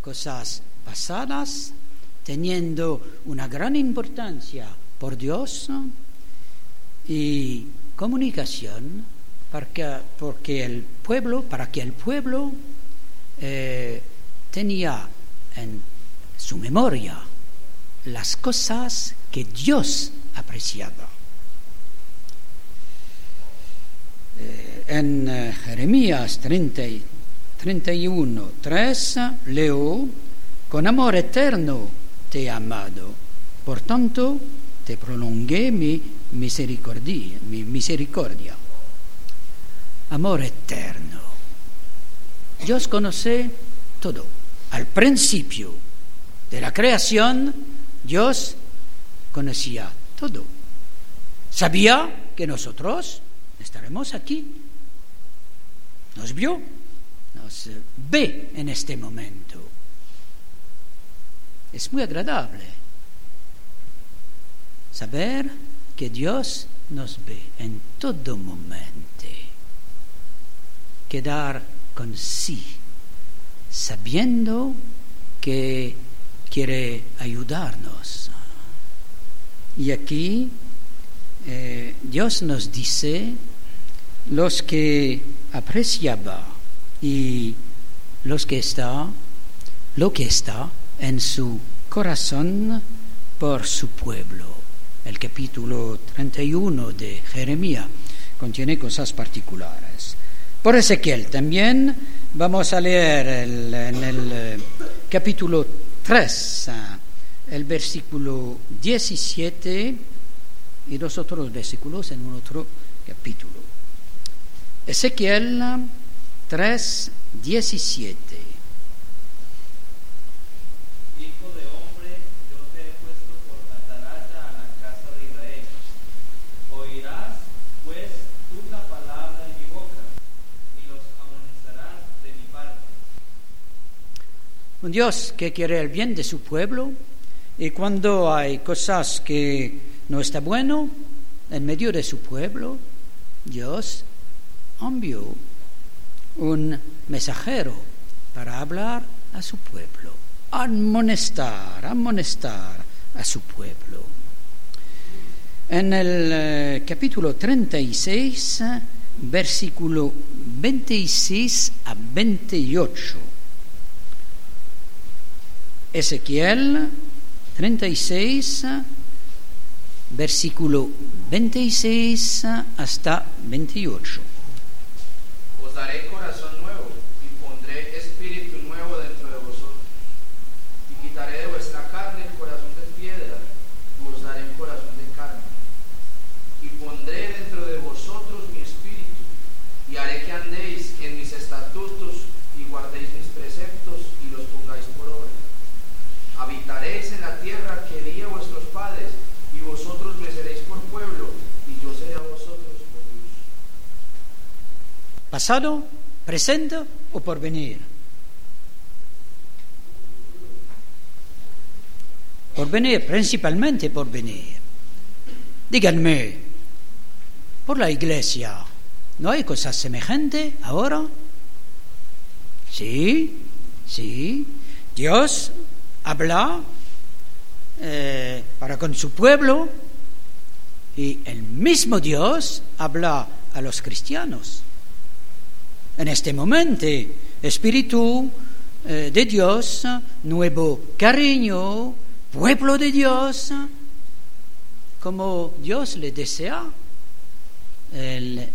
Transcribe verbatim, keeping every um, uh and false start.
cosas pasadas, teniendo una gran importancia por Dios, y comunicación porque, porque el pueblo, para que el pueblo eh, tenía en su memoria las cosas que Dios apreciaba. Eh, en eh, Jeremías treinta, treinta y uno, tres leo: con amor eterno te he amado, por tanto te prolongué mi misericordia, mi misericordia. Amor eterno. Dios conoce todo. Al principio de la creación, Dios conocía todo. Sabía que nosotros estaremos aquí. Nos vio, nos ve en este momento. Es muy agradable saber que Dios nos ve en todo momento. Quedar con sí, sabiendo que quiere ayudarnos. Y aquí eh, Dios nos dice: los que apreciaba y los que está, lo que está en su corazón por su pueblo. El capítulo treinta y uno de Jeremías contiene cosas particulares. Por Ezequiel también vamos a leer el, en el capítulo tres, el versículo diecisiete y los otros versículos en un otro capítulo. Ezequiel tres, diecisiete. Hijo de hombre, yo te he puesto por atalaya a la casa de Israel. Oirás, pues, tú la palabra de mi boca, y los amonestarás de mi parte. Un Dios que quiere el bien de su pueblo, y cuando hay cosas que no está bueno en medio de su pueblo, Dios envió un mensajero para hablar a su pueblo, amonestar, amonestar a su pueblo. En el eh, capítulo treinta y seis, versículo veintiséis a veintiocho. Ezequiel treinta y seis, versículo veintiséis hasta veintiocho. Os daré corazón nuevo y pondré espíritu nuevo dentro de vosotros. Y quitaré de vuestra carne el corazón de piedra y os daré un corazón de carne. Y pondré dentro de vosotros mi espíritu y haré que andéis en mis estatutos y guardéis mis preceptos y los pongáis por obra. Habitaréis en la tierra que di a vuestros padres y vosotros me seréis por pueblo y yo seré a vosotros por Dios. ¿Pasado, presente o porvenir? Porvenir, principalmente porvenir. Díganme, por la iglesia, ¿no hay cosas semejantes ahora? Sí, sí. Dios habla eh, para con su pueblo y el mismo Dios habla a los cristianos. En este momento, Espíritu eh, de Dios, nuevo cariño, pueblo de Dios, como Dios le desea, el